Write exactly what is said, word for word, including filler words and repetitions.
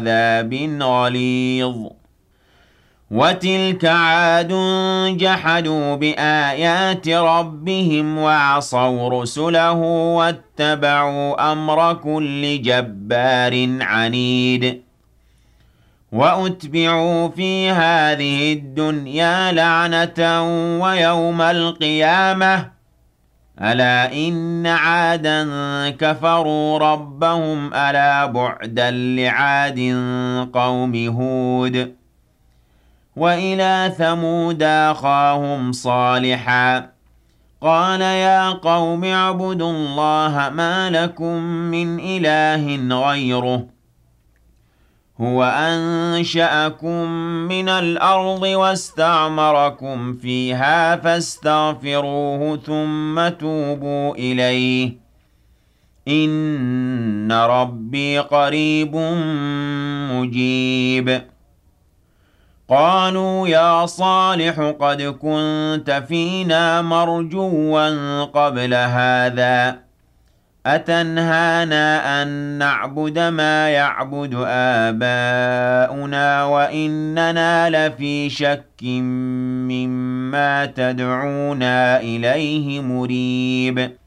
عذاب غليظ وتلك عاد جحدوا بآيات ربهم وعصوا رسله واتبعوا أمر كل جبار عنيد وأتبعوا في هذه الدنيا لعنة ويوم القيامة ألا إن عادا كفروا ربهم ألا بعدا لعاد قوم هود وإلى ثمود أخاهم صالحا قال يا قوم اعبدوا الله ما لكم من إله غيره هو أنشأكم من الأرض واستعمركم فيها فاستغفروه ثم توبوا إليه إن ربي قريب مجيب قالوا يا صالح قد كنت فينا مرجوا قبل هذا أتنهانا أن نعبد ما يعبد آباؤنا وإننا لفي شك مما تدعونا إليه مريب